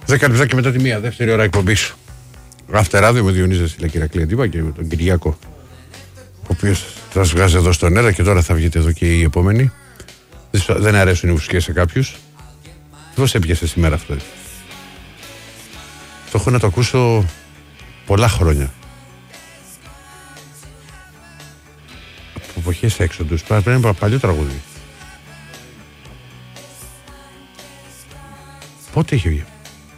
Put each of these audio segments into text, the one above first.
10 λεπτά και μετά τη μία, δεύτερη ώρα εκπομπής. Αυτεράδιο με Διονύζα Σιλακυρακλή Αντίπα και με τον Κυριάκο, ο οποίος θα σας βγάζει εδώ στον αέρα και τώρα θα βγείτε εδώ και οι επόμενοι. Δεν αρέσουν οι μουσικές σε κάποιους. Πώς έπιασε σήμερα αυτό? Το έχω να το ακούσω πολλά χρόνια. Από εποχές έξοντος. Πρέπει να είναι παλιό τραγούδι. Πότε είχε βγει?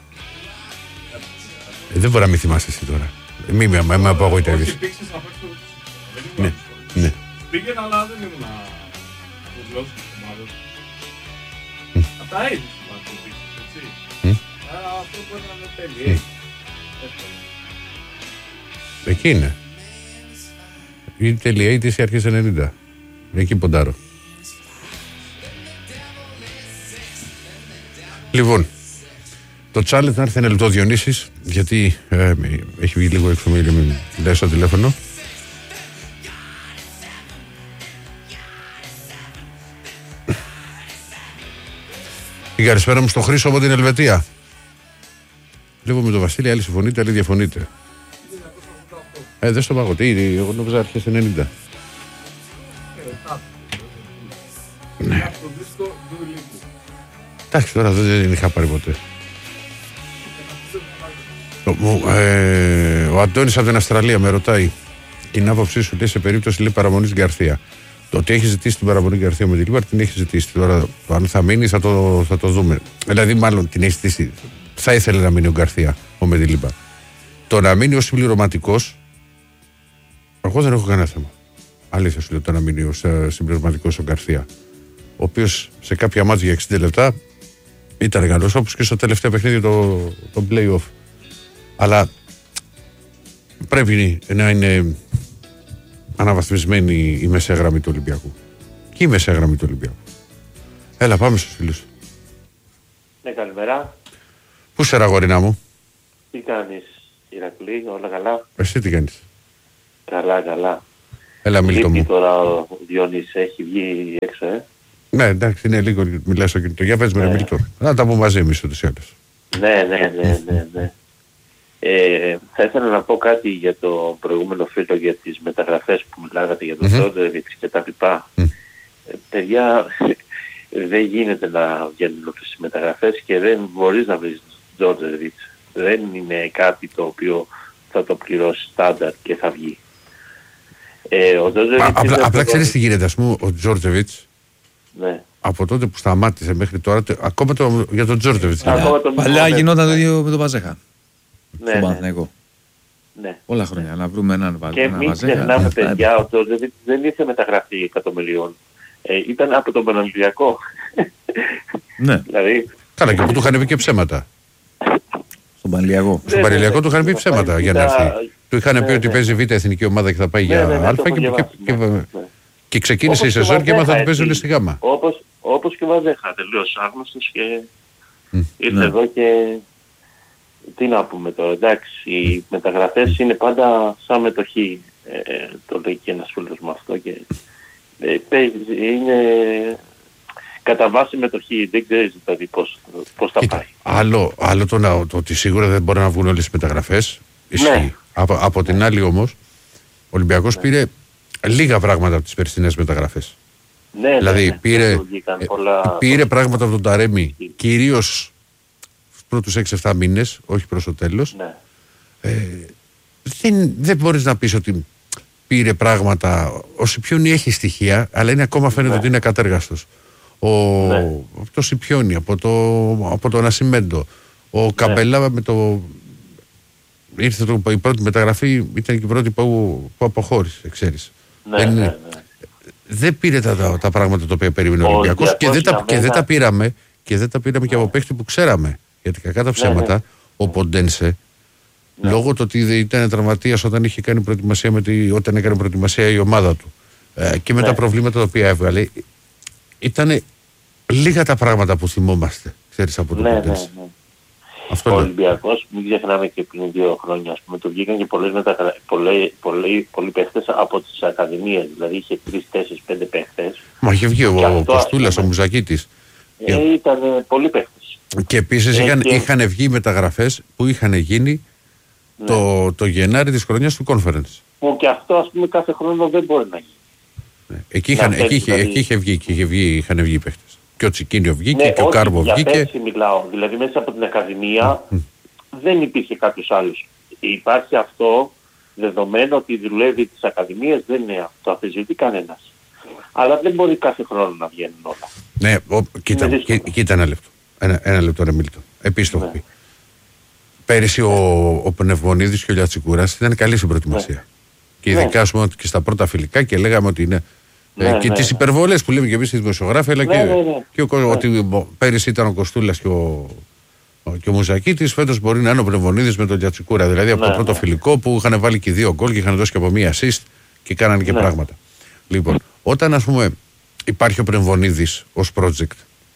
Δεν μπορεί να μην θυμάσαι εσύ τώρα. Μη με απογοητεύεις. Ναι, ναι. Πήγαινα, αλλά δεν ήμουν ο ομάδος. Από τα AIDS θυμάσαι επίσης, έτσι. Αυτό μπορεί να είναι τέλειο. Εκεί είναι. Είναι τέλεια AIDS ή αρχές 90. Εκεί ποντάρω. Λοιπόν, το challenge να έρθει ένα λεπτό Διονύσης, γιατί έχει βγει λίγο έξω, μην λες στο τηλέφωνο. Την καλησπέρα μου στο Χρήσο από την Ελβετία. Βλέπω με τον Βασίλη, άλλοι συμφωνείτε, άλλοι διαφωνείτε. Δεν στο πάγω, τι, εγώ νόμιζα αρχές 90. Ναι. Εντάξει, τώρα δεν είχα πάρει ποτέ. Ο Αντώνης από την Αυστραλία με ρωτάει την άποψή σου, λέει, σε περίπτωση, λέει, παραμονής Γκαρθία. Το ότι έχει ζητήσει την παραμονή Γκαρθία με τη Λίβαρ, την έχει ζητήσει. Τώρα, αν θα μείνει, θα το δούμε. Δηλαδή, μάλλον την έχει ζητήσει. Θα ήθελε να μείνει ο Γκαρθία, ο Μεντιλίμπα. Το να μείνει ως συμπληρωματικός, εγώ δεν έχω κανένα θέμα. Αλήθεια σου λέω, το να μείνει ως συμπληρωματικός ο Γκαρθία. Ο οποίος σε κάποια μάτια για 60 λεπτά ήταν καλός, όπως και στο τελευταίο παιχνίδι το play-off. Αλλά πρέπει να είναι αναβαθμισμένη η μεσαία γραμμή του Ολυμπιακού. Και η μεσαία γραμμή του Ολυμπιακού. Έλα, πάμε στους φίλους. Ναι, καλημέρα. Πού είσαι, αγόρινά μου? Τι κάνεις, Ηρακλή, όλα καλά? Εσύ τι κάνεις? Καλά, καλά. Έλα, Μίλτο μου. Τώρα ο Διόνυσης έχει βγει έξω, Ναι, εντάξει, είναι λίγο, μιλάς στο κινητό. Για πες με, Μίλτο. Να τα πούμε μαζί εμείς ούτως ή άλλως. Ναι. Θα ήθελα να πω κάτι για το προηγούμενο φίλο, για τις μεταγραφές που μιλάγατε για τον Τζόρτζεβιτς και τα λοιπά. Παιδιά, δεν γίνεται να βγαίνουν όλες τις μεταγραφές και δεν μπορείς να βρεις Τζόρτζεβιτς. Δεν είναι κάτι το οποίο θα το πληρώσει στάνταρ και θα βγει. Απλά ξέρεις τι γίνεται, ας πούμε, ο Τζόρτζεβιτς. Ναι. Από τότε που σταμάτησε μέχρι τώρα, ακόμα για τον Τζόρτζεβιτς. Παλιά γινόταν το ίδιο με τον Βαζέχα. Ναι. Ναι. Πολλά χρόνια να βρούμε έναν Βαζέχα. Και μην ξεχνάμε, παιδιά, ο Τζόρτζεβιτς δεν ήρθε μεταγραφή εκατομμυρίων. Ήταν από τον Παναγιακό. Ναι. Δηλαδή... Καλά, και που του είχαν πει και ψέματα. Στον Πανηλιακό. Στον Πανηλιακό του είχαν πει ψέματα για να έρθει. Του είχαν πει ότι παίζει β' εθνική ομάδα και θα πάει για Α και ξεκίνησε η σεζόν και έμαθα ότι παίζουν στη Γάμα. Όπως και ο Βαζέχα, τελείως άγνωστος και ήρθε εδώ και τι να πούμε τώρα, εντάξει, οι μεταγραφές είναι πάντα σαν μετοχή, το λέει και ένας φίλος μου αυτό και είναι κατά βάση μετοχή, δεν ξέρεις δηλαδή πώς θα πάει. Άλλο το ότι σίγουρα δεν μπορεί να βγουν όλες τις μεταγραφές, ισχύει. Ναι. Από την άλλη όμως, ο Ολυμπιακός πήρε λίγα πράγματα από τις περσινές μεταγραφές. Ναι, δηλαδή πήρε πράγματα από τον Ταρέμι, κυρίως στους πρώτους 6-7 μήνες, όχι προς το τέλος. Ναι. Δεν μπορείς να πεις ότι πήρε πράγματα, ο Σιπιόνι έχει στοιχεία, αλλά είναι ακόμα φαίνεται ότι είναι ακατέργαστος. Από το Σιπιόνι, από το Νασιμέντο, ο Καμπελά με το... Ήρθε η πρώτη μεταγραφή, ήταν και η πρώτη που αποχώρησε, ξέρεις. Δεν πήρε τα πράγματα τα οποία περίμενε ο Ολυμπιακός και δεν τα πήραμε και από παίχτη που ξέραμε. Γιατί κακά τα ψέματα, ο Ποντένσε, λόγω του ότι ήταν τραυματίας όταν είχε κάνει προετοιμασία όταν έκανε προετοιμασία η ομάδα του και με τα προβλήματα τα οποία έβγαλε, ήταν λίγα τα πράγματα που θυμόμαστε, ξέρεις, από τον Ποντένσε. Ο Ολυμπιακός, μην ξεχνάμε και πριν 2 χρόνια, ας πούμε, του βγήκαν και πολλοί παίχτες από τις ακαδημίες. Δηλαδή είχε 3, 4, 5 παίχτες. Μα είχε βγει ο Κοστούλας, ο Μουζακίτης. Ήταν πολλοί παίχτες. Και επίσης είχαν βγει μεταγραφές που είχαν γίνει το Γενάρη της χρονιάς του Conference. Που και αυτό, ας πούμε, κάθε χρόνο δεν μπορεί να γίνει. Εκεί είχαν βγει παίχτες. Και ο Τσικίνιο βγήκε και ο Κάρβο βγήκε. Για πέρσι μιλάω. Δηλαδή μέσα από την Ακαδημία δεν υπήρχε κάποιος άλλος. Υπάρχει αυτό δεδομένο ότι δουλεύει της Ακαδημίας, δεν είναι αυτό. Αφιζητεί κανένας. Αλλά δεν μπορεί κάθε χρόνο να βγαίνουν όλα. Ναι, κοίτα ένα λεπτό. Ένα λεπτό, ρε Μίλτο. Επίσης το έχω πει. Πέρυσι ο Πνευμονίδης και ο Λιατσικούρας ήταν καλή στην προετοιμασία. Και ειδικά ας πούμε και στα πρώτα φιλικά και λέγαμε ότι είναι. Και τις υπερβολές που λέμε και εμείς οι δημοσιογράφοι, αλλά και ότι πέρυσι ήταν ο Κοστούλας και ο Μουζακίτης, φέτος μπορεί να είναι ο Πνευμονίδης με τον Λιατσικούρα. Δηλαδή από το πρώτο φιλικό που είχαν βάλει και 2 γκολ και είχαν δώσει και από μία assist και κάνανε και πράγματα. Λοιπόν, όταν ας πούμε υπάρχει ο Πνευμονίδης ως project,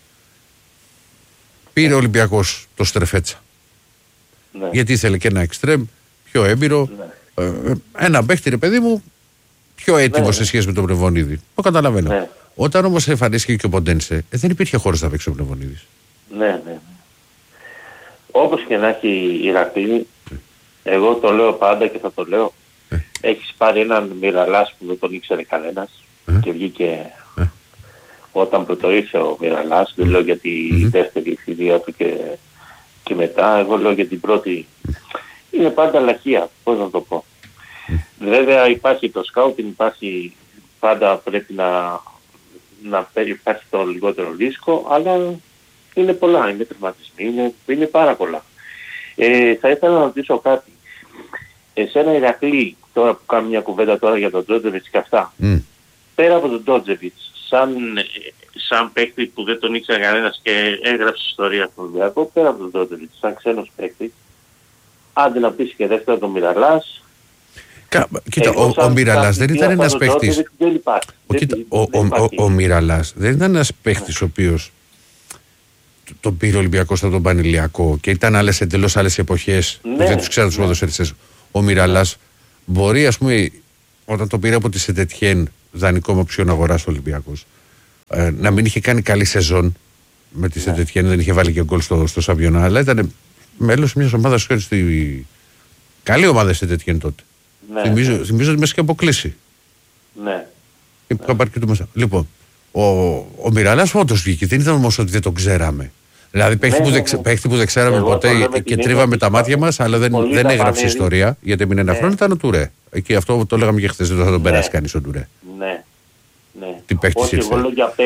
πήρε ο Ολυμπιακός το Στρεφέτσα. Γιατί ήθελε και ένα εξτρέμ, πιο έμπειρο, ένα παίχτη, ρε παιδί μου, πιο έτοιμο σε σχέση με τον Πνευμονίδη. Το καταλαβαίνω. Όταν όμως εμφανίστηκε και ο Ποντένσε, δεν υπήρχε χώρος να παίξει ο Πνευμονίδης. Ναι. Όπως και να έχει η Ηρακλή, εγώ το λέω πάντα και θα το λέω, έχεις πάρει έναν Μιραλάς που δεν τον ήξερε κανένας και βγήκε όταν πρωτοήρθε ο Μιραλάς, δεν λέω για τη δεύτερη ευθυδία του και μετά, εγώ λέω για την πρώτη. Είναι πάντα λαχεία, πώς να το πω. Βέβαια υπάρχει το σκάουτινγκ, υπάρχει πάντα πρέπει να υπάρχει το λιγότερο ρίσκο, αλλά είναι πολλά, είναι τερματισμοί, είναι πάρα πολλά. Θα ήθελα να ρωτήσω κάτι. Εσένα Ηρακλή, τώρα που κάνουμε μια κουβέντα τώρα για τον Τζότζεβιτς και αυτά, πέρα από τον Τζότζεβιτς, σαν παίκτη που δεν τον ήξερε κανένας και έγραψε ιστορία στον Ολυμπιακό, πέρα από τον Τζότζεβιτς, σαν ξένος παίκτη, άντε να πεις και δεύτερο τον Μιραλάς. Κοίτα, ο Μιραλάς δεν ήταν ένας παίχτης. Ο Μιραλάς δεν ήταν ένας παίχτης ο οποίος τον πήρε ο Ολυμπιακός από τον Πανηλιακό και ήταν εντελώς άλλες εποχές που δεν τους ξέραν τους ποδοσφαιριστές. Ο Μιραλάς μπορεί, ας πούμε, όταν τον πήρε από τη Σεντετιέν δανεικό με οψιόν αγοράς ο Ολυμπιακός, να μην είχε κάνει καλή σεζόν με τη Σεντετιέν, δεν είχε βάλει και γκολ στο Σαβιονά, αλλά ήταν μέλος μιας ομάδας, καλή ομάδα Σεντετιέν τότε. Θυμίζω ότι μέσα και αποκλείσει. Ναι. Λοιπόν, ο Μιραλάς όντως βγήκε, δεν ήταν όμως ότι δεν τον ξέραμε. Δηλαδή παίχτη που δεν ξέραμε ποτέ και τρίβαμε τα μάτια μας, αλλά δεν έγραψε ιστορία, γιατί έμεινε ένα χρόνο, ήταν ο Τουρέ. Εκεί αυτό το λέγαμε και χθες, δεν θα τον περάσει κανείς ο Τουρέ. Ναι. Τι παίχτης ήρθε.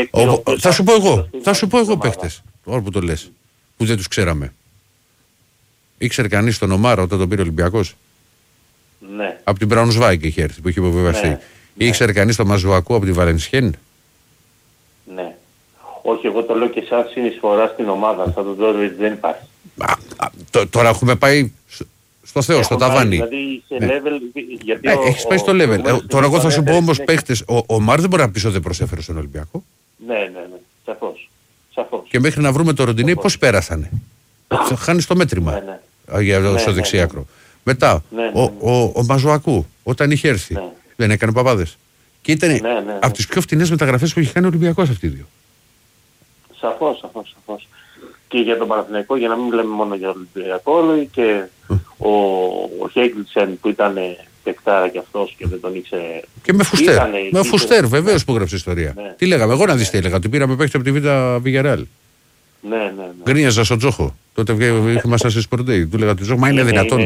Θα σου πω εγώ παίχτες, τώρα που το λες, που δεν τους ξέραμε. Ήξερε κανείς τον Ομάρα όταν τον πήρε ο Ολυμπιακός? Ναι. Από την Μπραουνσβάικ είχε έρθει, που είχε υποβεβαιωθεί. Ήξερε κανείς τον Μαζουακού από τη Βαλενσιέν? Ναι. Όχι, εγώ το λέω και σαν συνεισφορά στην ομάδα, σαν τον Τζόρβιτ δεν υπάρχει. Τώρα έχουμε πάει στο Θεό, στο ταβάνι. Δηλαδή σε level, γιατί έχεις πάει στο level. Τώρα εγώ θα σου πω όμως παίχτες, ο Μάρ δεν μπορεί να πεις ότι δεν προσέφερε στον Ολυμπιακό. Ναι. Σαφώς. Και μέχρι να βρούμε το Ροντινέι πώς πέρασανε. Χάνει το μέτρημα στο δεξιάκρο. Μετά, ο Μαζουακού, όταν είχε έρθει, δεν έκανε παπάδες. Και ήταν από τις πιο φτηνές μεταγραφές που είχε κάνει ο Ολυμπιακός αυτοί οι δύο. Σαφώς. Και για τον Παναθηναϊκό, για να μην λέμε μόνο για τον Ολυμπιακό, και ο Χέγκλιτσεν που ήταν παικτάρα κι αυτός και δεν τον ήξερε. Και με Φουστέρ, βεβαίως που έγραψε ιστορία. Τι λέγαμε, εγώ να δεις τι έλεγα, του πήραμε παίχτη από τη Β' Βιγεράλ. Ναι. Γκρίνιαζα στον Τζόχο. Τότε ήμασταν στη Σπορντέι. Του λέγα του Τζόχο, μα είναι δυνατόν.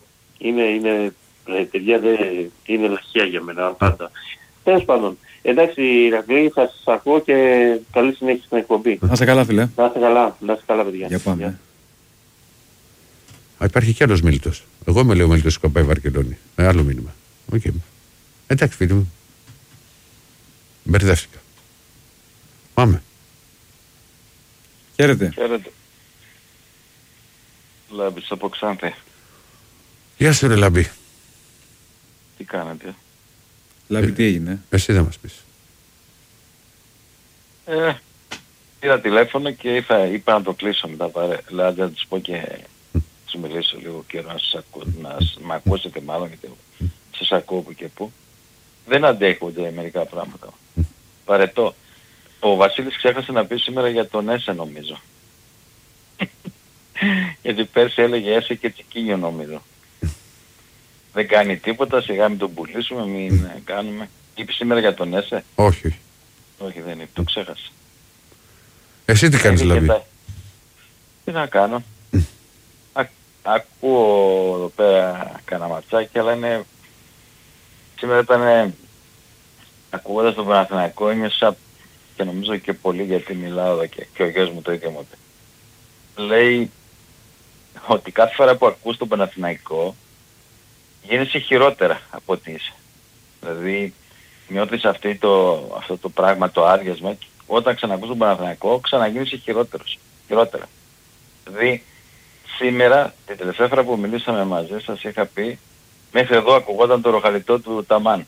Παιδιά, είναι λαχεία για μένα πάντα. Τέλος πάντων. Εντάξει, Ηρακλή, θα σας ακούω και καλή συνέχεια στην εκπομπή. Να είστε καλά, φίλε. Να είστε καλά, παιδιά. Για πάμε. Υπάρχει κι άλλος Μίλτος. Εγώ είμαι, λέω, Μίλτος του Καπάη Βαρκελόνη. Άλλο μήνυμα. Εντάξει, φίλοι μου. Μπερδεύτηκα. Πάμε. Χαίρετε. Λάμπης από Ξάνθη. Γεια σου ρε Λάμπη. Τι κάνετε? Λάμπη, τι έγινε? Εσύ δεν μας πεις. Πήρα τηλέφωνο και είπα να το κλείσω μετά δηλαδή να τους πω και τους μιλήσω λίγο καιρό να μ' ακούσετε μάλλον, γιατί σας ακούω που και που. Δεν αντέχονται μερικά πράγματα. Παρετώ. Ο Βασίλης ξέχασε να πει σήμερα για τον Έσε νομίζω. Γιατί πέρσι έλεγε Έσε και Τσικίνιο νομίζω. Δεν κάνει τίποτα, σιγά μην τον πουλήσουμε, μην κάνουμε. Είπε σήμερα για τον Έσε. Όχι. Όχι δεν είπε, το ξέχασα. Εσύ τι κάνεις δηλαδή? Τι να κάνω. Ακούω εδώ πέρα καναματσάκι, αλλά είναι... Σήμερα ήταν... Ακούγοντας τον Παναθηναϊκό ένιωσα και νομίζω και πολύ γιατί μιλάω εδώ και ο γιος μου το ίδιο μου είπε. Λέει ότι κάθε φορά που ακούς τον Παναθηναϊκό γίνεσαι χειρότερα από ό,τι είσαι. Δηλαδή νιώθεις αυτό το πράγμα, το άδειασμα, και όταν ξανακούς τον Παναθηναϊκό ξαναγίνεσαι χειρότερα. Δηλαδή σήμερα, την τελευταία φορά που μιλήσαμε μαζί σας είχα πει μέχρι εδώ ακουγόταν το ροχαλιτό του Ταμάν.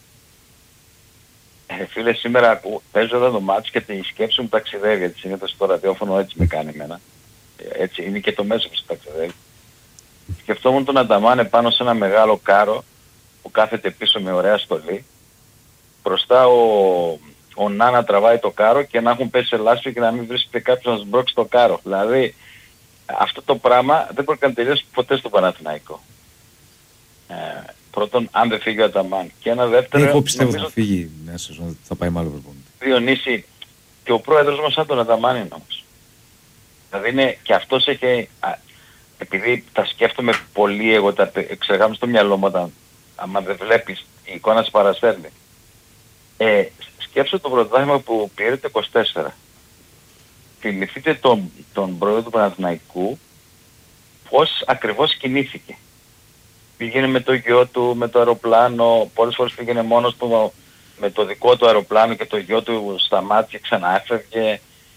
Φίλε, σήμερα παίζω εδώ το μάτς και τη σκέψη μου ταξιδεύει, γιατί συνήθως στο ραδιόφωνο έτσι με κάνει εμένα. Έτσι είναι και το μέσο που ταξιδεύει. Σκεφτόμουν τον Αταμάν πάνω σε ένα μεγάλο κάρο που κάθεται πίσω με ωραία στολή. Μπροστά ο Νάνα τραβάει το κάρο και να έχουν πέσει σε λάσπη και να μην βρίσκεται κάποιος να σμπρώξει το κάρο. Δηλαδή αυτό το πράγμα δεν μπορεί να τελειώσει ποτέ στο Παναθηναϊκό. Πρώτον, αν δεν φύγει ο Αταμάν. Και ένα δεύτερο... Εγώ πιστεύω θα φύγει μια σεζόν, θα πάει μάλλον προπονητή. Διονύση, και ο πρόεδρος μας σαν τον Αταμάν είναι όμως. Δηλαδή είναι, και αυτός έχει... επειδή τα σκέφτομαι πολύ εγώ, τα εξεργάμαι στο μυαλό μου όταν άμα δεν βλέπεις η εικόνα σε παραστέλνει. Σκέψου το πρωτάθλημα που πήρε το 24. Θυμηθείτε τον πρόεδρο του Παναθηναϊκού πώς ακριβώς κινήθηκε. Πήγαινε με το γιο του, με το αεροπλάνο, πολλές φορές πήγαινε μόνος του με το δικό του αεροπλάνο και το γιο του σταμάτησε, ξανά έφευγε.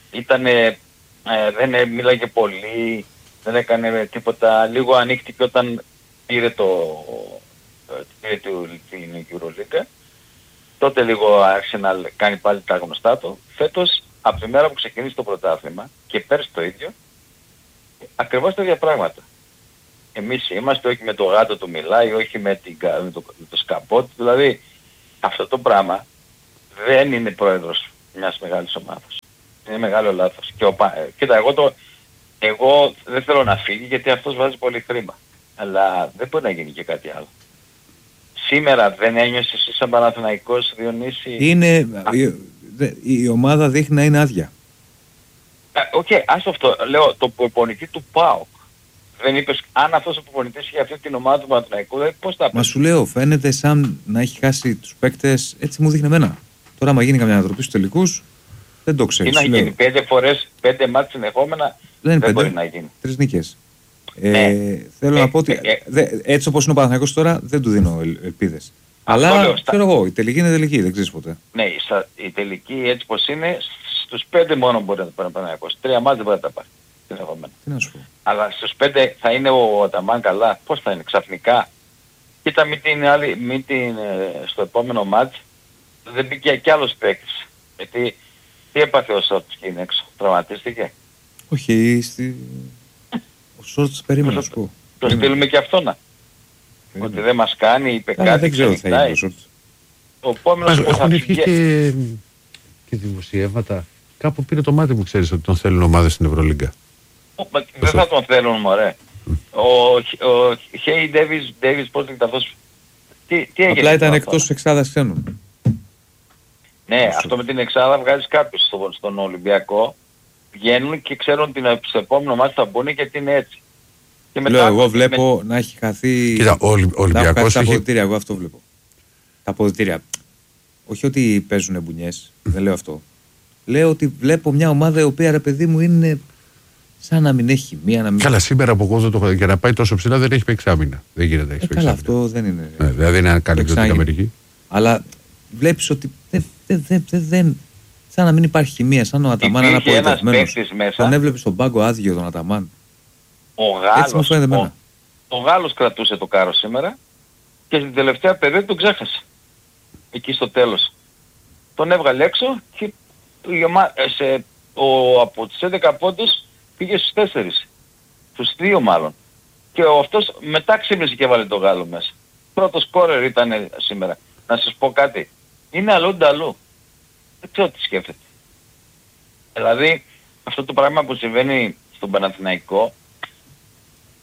Δεν μίλαγε πολύ, δεν έκανε τίποτα. Λίγο ανοίχτηκε όταν πήρε την EuroLeague. Τότε λίγο άρχισε να κάνει πάλι τα γνωστά του. Φέτος, από τη μέρα που ξεκίνησε το πρωτάθλημα και πέρσι το ίδιο, ακριβώς τα ίδια πράγματα. Εμείς είμαστε, όχι με το γάτο του μιλάει, όχι με το σκαπό, δηλαδή αυτό το πράγμα δεν είναι πρόεδρος μιας μεγάλης ομάδας. Είναι μεγάλο λάθος. Κοίτα, εγώ δεν θέλω να φύγει γιατί αυτός βάζει πολύ χρήμα. Αλλά δεν μπορεί να γίνει και κάτι άλλο. Σήμερα δεν ένιωσες εσύ σαν Παναθηναϊκός, Διονύση? Η ομάδα δείχνει να είναι άδεια. Οκ, άστο αυτό. Λέω το προπονητή του ΠΑΟΚ. Δεν είπες αν αυτός ο προπονητής είχε αυτή την ομάδα του Παναθηναϊκού, δηλαδή πώς θα πει? Μα σου λέω, φαίνεται σαν να έχει χάσει τους παίκτες, έτσι μου δείχνει εμένα. Τώρα άμα γίνει καμιά ανατροπή στους τελικούς, δεν το ξέρεις. Τι να γίνει, 5 μάτς συνεχόμενα δεν μπορεί να γίνει. 3 νίκες. Θέλω να πω ότι έτσι όπως είναι ο Παναθηναϊκός τώρα δεν του δίνω ελπίδες. Αλλά ξέρω εγώ, η τελική είναι τελική, δεν ξέρεις ποτέ. Ναι, η τελική έτσι πως είναι, στους 5 μόνο μπορεί να το πάρει ο Παναθηναϊκός. 3 μάτς δεν μπορεί να τα πάρει. Τι να σου πω. Αλλά στους 5 θα είναι ο Αταμάν καλά. Πώς θα είναι, ξαφνικά? Κοίτα στο επόμενο μάτς δεν μπήκε κι άλλος παίκτης. Γιατί τι έπαθε ο Σόρτς εκεί έξω, τραυματίστηκε? Όχι, ο Σόρτς περίμενε να σου πω. Το στείλουμε και αυτό να. Ότι δεν μας κάνει, είπε κάτι. Δεν ξέρω τι θα γίνει ο Σόρτς. Ο επόμενος που θα βγει και δημοσιεύματα. Κάπου πήρε το μάτι μου, ξέρεις, ότι τον θέλουν ομάδες στην Ευρωλίγκα. Δεν θα τον θέλουν, μωρέ. Ο Χέι Ντέβις, πώς λέγεται αυτός? Τι έγινε? Απλά ήταν εκτός της εξάδας ξένων. Ναι, αυτό με την εξάδα βγάζεις κάποιους στον Ολυμπιακό. Βγαίνουν και ξέρουν ότι στο επόμενο μάτι θα μπουν γιατί είναι έτσι. Και μετά, λέω, εγώ βλέπω να έχει χαθεί... Κοίτα, ο Ολυμπιακός τα αποδυτήρια, εγώ αυτό βλέπω. Τα αποδυτήρια. Όχι ότι παίζουν μπουνιές, δεν λέω αυτό. Λέω ότι βλέπω μια ομάδα η οποία, ρε παιδί μου, είναι σαν να μην έχει μία, να μην... Καλά, σήμερα από κόσμο για να πάει τόσο ψηλά δεν έχει παίξει άμυνα. Δεν γίνεται, έχει παίξει καλά, άμυνα. αυτό δεν είναι... δηλαδή είναι καλή εξωτική Αμερική. Αλλά βλέπεις ότι δεν... Σαν να μην υπάρχει χημεία, σαν ο Αταμάν είναι απογοητευμένος. Τον έβλεπες στον πάγκο άδειο τον Αταμάν. Ο Γάλλος κρατούσε το κάρο σήμερα και στην τελευταία περίοδο τον ξέχασε. Εκεί στο τέλος. Τον έβγαλε έξω και από τους 11 πόντους πήγε στους 4. Στους 2 μάλλον. Και αυτός μετά ξύπνησε και έβαλε τον Γάλλο μέσα. Πρώτος σκόρερ ήταν σήμερα. Να σας πω κάτι. Είναι αλλού. Δεν ξέρω τι σκέφτεται. Δηλαδή αυτό το πράγμα που συμβαίνει στον Παναθηναϊκό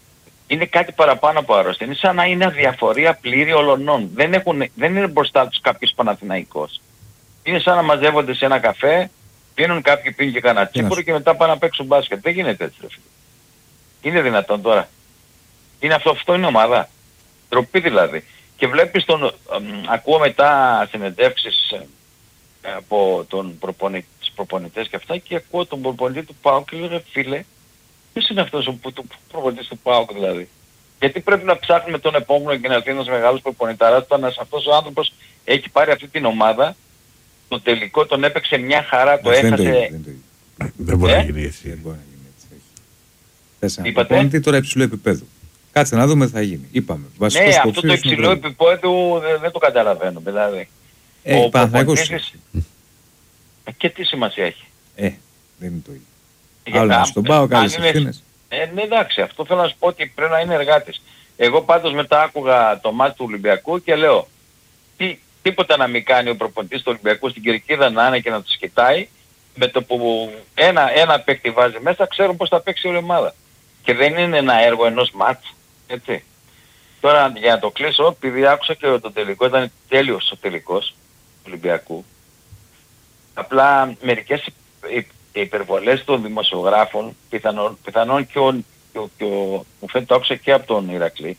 είναι κάτι παραπάνω από αρρώστια. Είναι σαν να είναι αδιαφορία πλήρη ολονών. Δεν είναι μπροστά τους κάποιος Παναθηναϊκός. Είναι σαν να μαζεύονται σε ένα καφέ, πίνουν κάποιοι πίνουν και κανένα τσίπουρο και μετά πάνε να παίξουν μπάσκετ. Δεν γίνεται έτσι, ρε φίλε. Είναι δυνατόν τώρα? Είναι αυτό είναι ομάδα. Τροπή δηλαδή. Και βλέπεις ακούω μετά συνεντεύξεις από τους προπονητές και αυτά και ακούω τον προπονητή του ΠΑΟΚ και λέω ρε φίλε, ποιος είναι αυτός ο προπονητής του ΠΑΟΚ δηλαδή? Γιατί πρέπει να ψάχνουμε τον επόμενο και να έρθει ένας μεγάλος προπονηταράς όταν αυτός ο άνθρωπος έχει πάρει αυτή την ομάδα, το τελικό τον έπαιξε μια χαρά, το έχασε. Δεν μπορεί να γίνει έτσι. Θες να προπονητή τώρα υψηλό επίπεδο. Κάτσε να δούμε τι θα γίνει. Είπαμε. Ναι, αυτό το υψηλό επίπεδο δεν το καταλαβαίνω δηλαδή. Ο Παναθηναϊκός. Και τι σημασία έχει? Δεν είναι το ίδιο. Άλλο να στον πάω κάποιες ευθύνες. Ναι, εντάξει, αυτό θέλω να σου πω ότι πρέπει να είναι εργάτης. Εγώ πάντως μετά άκουγα το μάτι του Ολυμπιακού και λέω τίποτα να μην κάνει ο προπονητής του Ολυμπιακού στην κερκίδα να είναι και να τους κοιτάει, με το που ένα παίκτη βάζει μέσα ξέρουν πώς θα παίξει όλη η ομάδα. Και δεν είναι ένα έργο ενός μάτς, έτσι. Τώρα για να το κλείσω, επειδή άκουσα και το τελικό, ήταν τέλειος ο τελικός του Ολυμπιακού. Απλά μερικές υπερβολές των δημοσιογράφων, πιθανόν και μου φαίνεται το άκουσα και από τον Ηρακλή,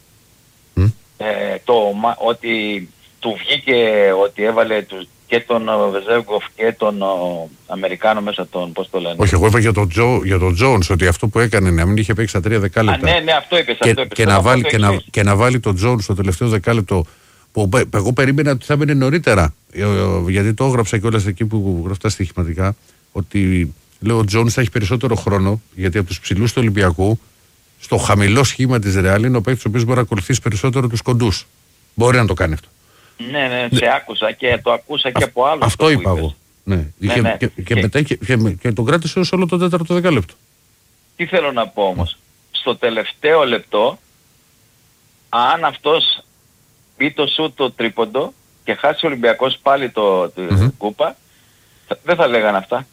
ότι του βγήκε ότι έβαλε και τον Βεζέγκοφ και τον Αμερικάνο μέσα τον, πώς το λένε. Όχι, εγώ είπα για τον Τζόουνς ότι αυτό που έκανε να μην είχε παίξει στα 3 δεκάλεπτα. Ναι, αυτό είπες. Και να βάλει τον Τζόουνς στο τελευταίο δεκάλεπτο που εγώ περίμενα ότι θα έμενε νωρίτερα. Γιατί το έγραψα κιόλας εκεί που γράφω τα στοιχηματικά, ότι λέω ο Τζόουνς θα έχει περισσότερο χρόνο, γιατί από τους ψηλούς του Ολυμπιακού, στο χαμηλό σχήμα της Ρεάλ είναι ο παίκτης ο οποίος μπορεί να ακολουθήσει περισσότερο τους κοντούς. Μπορεί να το κάνει αυτό. Ναι, σε άκουσα και το ακούσα και από άλλους. Αυτό είπα εγώ. Ναι. Και μετά και τον κράτησε ως όλο το τέταρτο δεκάλεπτο. Τι θέλω να πω όμως. Στο τελευταίο λεπτό, αν αυτός μπει το σούτ το τρίποντο και χάσει ο Ολυμπιακός πάλι το κούπα, δεν θα λέγανε αυτά.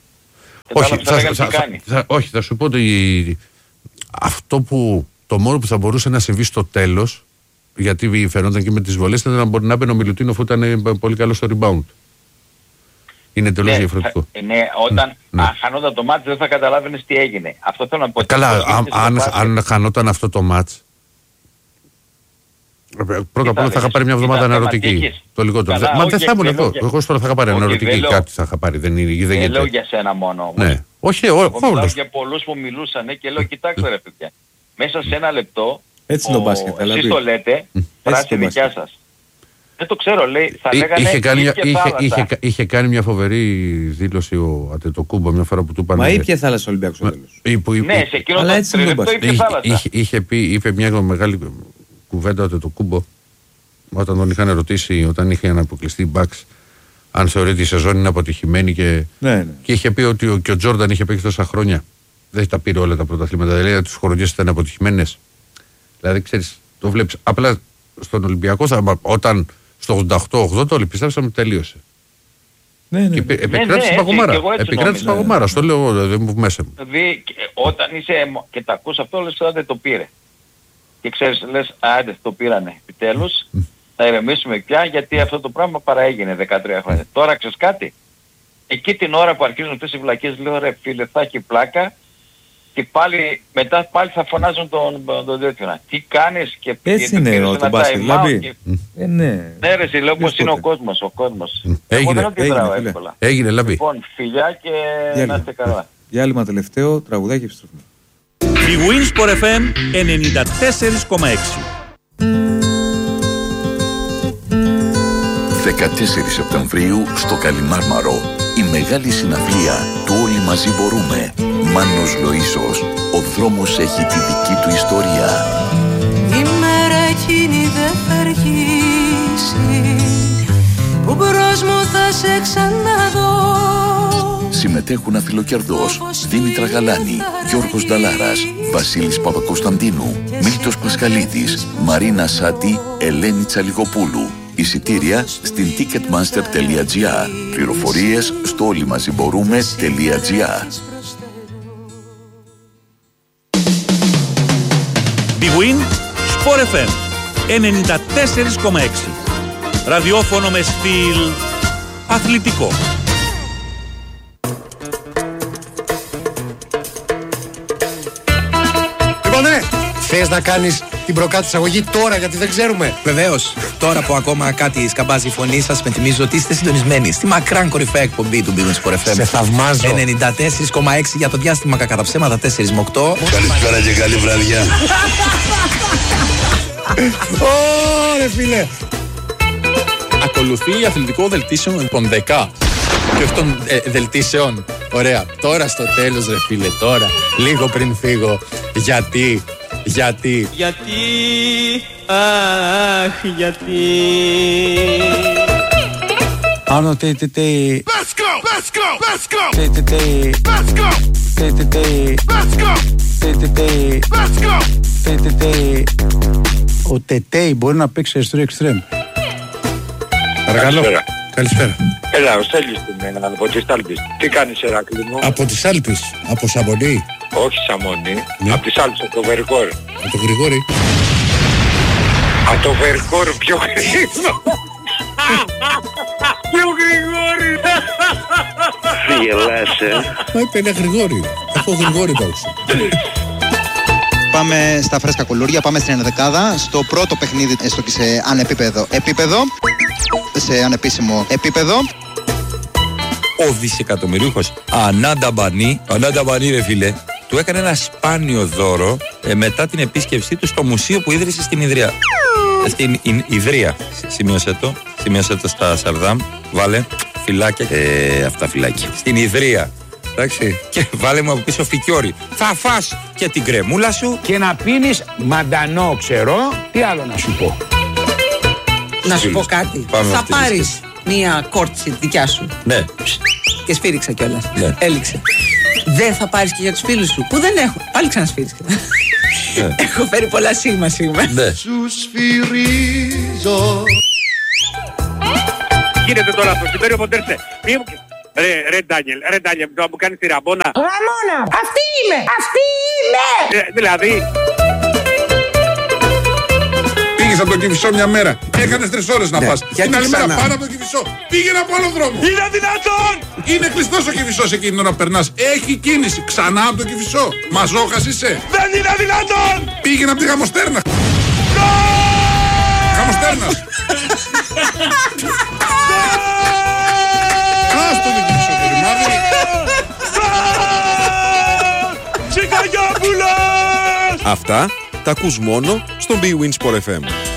Όχι, θα σου πω ότι αυτό που το μόνο που θα μπορούσε να συμβεί στο τέλος, γιατί φαινόταν και με τις βολές, ήταν να μπορεί να μπαίνει ο Μιλουτίνοφ που ήταν πολύ καλό στο rebound. Είναι τελώς διαφορετικό. Ναι, όταν χανόταν το μάτς δεν θα καταλάβαινες τι έγινε. Αυτό θέλω να πω. Καλά, αν χανόταν αυτό το μάτς, πρώτα απ' όλα θα είχα πάρει μια εβδομάδα αναρωτική. Το λιγότερο. Μα δεν θα ήμουν εδώ. Εγώ τώρα θα είχα πάρει αναρωτική, κάτι θα είχα πάρει. Δεν λέω για σένα μόνο. Όχι, όλους. Για πολλούς που μιλούσαν και λέω κοιτάξτε ρε παιδιά. Μέσα σε ένα λεπτό, έτσι το μπάσκετ, εσείς το λέτε, φράση δικιά σας. Δεν το ξέρω, λέει, θα λέγανε είχε κάνει μια φοβερή δήλωση ο Αντετοκούμπο μια φορά που του είπαν. Μα ήπια θάλασσα ο Ολυμπιακός στο τέλος. Ναι, σε εκείνο το τριλεπτό ήπια θάλασσα. Είπε μια μεγάλη κουβέντα ο Αντετοκούμπο όταν τον είχαν ρωτήσει, όταν είχε αποκλειστεί η Bucks, αν θεωρεί η σεζόν είναι αποτυχημένη και είχε πει ότι και ο Τζόρνταν είχε παίξει τόσα χρόνια. Δεν τα πήρε όλα τα πρωταθλήματα. Δηλαδή τις χρονιές ήταν αποτυχημένες. Δηλαδή ξέρεις, το βλέπεις. Απλά στον Ολυμπιακό, όταν στο 88-80 όλοι πιστέψαμε ότι τελείωσε. Και επικράτησε παγωμάρα. Επικράτησε παγωμάρα. Στο λέω δεν μου μέσα μου. Δηλαδή όταν είσαι και τα ακούς αυτό, λες ότι δεν το πήρε. Και ξέρεις, λες, άντε το πήρανε. Επιτέλους θα ηρεμήσουμε πια γιατί αυτό το πράγμα παραέγινε 13 χρόνια. Τώρα ξέρεις κάτι. Εκεί την ώρα που αρχίζουν αυτές οι βλακίες λέω ρε φίλε θα έχει πλάκα. Και μετά πάλι θα φωνάζουν τον τέτοιο. Τι κάνεις και έτσι είναι το μπάσκετ, δηλαδή. Ναι ρε, λέω πως είναι ο κόσμος. Εγώ δεν αντιδράω εύκολα. Έγινε, Λαμπή. Λοιπόν, φιλιά και να είστε καλά. Διάλειμμα τελευταίο, τραγουδάκι επιστροφή. Η Winsport FM 94,6. 14 Σεπτεμβρίου στο Καλιμάρμαρο. Η μεγάλη συναυλία του Όλοι Μαζί Μπορούμε. Μάνος Λοΐσος. Ο δρόμος έχει τη δική του ιστορία. Η μέρα εκείνη δεν θα αργήσει που μπρος μου θα σε ξαναδώ. Συμμετέχουν Αφιλοκερδός, Δήμητρα Γαλάνη, Γιώργος Νταλάρας, Βασίλης Παπακοσταντίνου, Μίλτος Πασχαλίδης, Μαρίνα Σάτη, Ελένη Τσαλιγοπούλου. Εισιτήρια στην ticketmaster.gr. Πληροφορίες στο όλοιμαζιμπορούμε.gr. Big Win Sport FM 94,6. Ραδιόφωνο με στυλ αθλητικό. Λοιπόν, θες να κάνεις την προκάτω εισαγωγή τώρα, γιατί δεν ξέρουμε? Βεβαίως. Τώρα που ακόμα κάτι σκαμπάζει η φωνή σας, με θυμίζω ότι είστε συντονισμένοι στη μακράν κορυφαία εκπομπή του Big Win Sport FM. Σε θαυμάζω. 94,6 για το διάστημα κατά ψέματα 4 με 8. Καλησπέρα και καλή βραδιά. Ωρε φίλε. Ακολουθεί αθλητικό δελτίσιο των 10 και όχι των δελτίσεων. Ωραία. Τώρα στο τέλος, ρε φίλε, τώρα, λίγο πριν φύγω. Γιατί, αχ, γιατί. Άνω τε. Let's go. Ο Τετέι μπορεί να παίξει αριστερό εξτρέμ. Παρακαλώ. Καλησπέρα. Έλα, ο Στέλιος την από τις Άλπεις. Τι κάνεις, Ερακλή μου? Από τις Άλπεις, από Σαμονή. Όχι Σαμονή, από τις Άλπεις, από το Βερκόρ. Από το Γρηγόρη. Από το Βερκόρ, πιο γρήγορο. Πιο Γρηγόρη. Γελάσαι. Μα είπε ένα Γρηγόρη. Έχω Γρηγόρη τόξο. Πάμε στα φρέσκα κουλούρια, πάμε στην ενδεκάδα. Στο πρώτο παιχνίδι, έστω και σε ανεπίπεδο επίπεδο, σε ανεπίσημο επίπεδο. Ο δισεκατομμυρίουχος Ανάντα Μπανί ρε φίλε, του έκανε ένα σπάνιο δώρο μετά την επίσκεψή του στο μουσείο που ίδρυσε στην Ιδρία. Στην Ιδρία. Σημείωσε το στα Σαρδάμ. Βάλε φυλάκια. Αυτά φυλάκια. Στην Ιδρία. Εντάξει. Και βάλε μου από πίσω φικιόρι. Θα φας και την κρεμούλα σου. Και να πίνεις μαντανό ξερό. Τι άλλο να σου πω? Να σου πω κάτι. Θα πάρεις μία κόρτσι δικιά σου. Ναι. Και σφύριξα κιόλας. Ναι. Έληξε. Δεν θα πάρεις και για τους φίλους σου που δεν έχουν. Πάλι ξανασφύριξα. Ναι. Έχω φέρει πολλά σίγμα. Ναι. Σου σφυρίζω. Γίνεται τώρα αυτό, Συμπέριο Μοντέρσε. Ρε Ντάνιελ, μου κάνεις τη ραμπόνα. Ραμόνα, αυτή είμαι. Δηλαδή. Πήγες από το Κηφισό μια μέρα. Έκανες 3 ώρες να πας. Την άλλη μέρα πάνω από το Κηφισό. Πήγαινε από άλλο δρόμο. Είναι δυνατόν! Είναι κλειστός ο Κηφισός εκείνη την ώρα που περνάς. Έχει κίνηση. Ξανά από το Κηφισό. Μαζόχας είσαι. Δεν είναι δυνατόν! Πήγαινε από τη Γαμοστέρνα. Γαμοστέρνας. Άστο το Κηφισό το ρημάδι. Τσικαγιόπουλος! Αυτά τα ακούς μόνο στο Big Win Sport FM.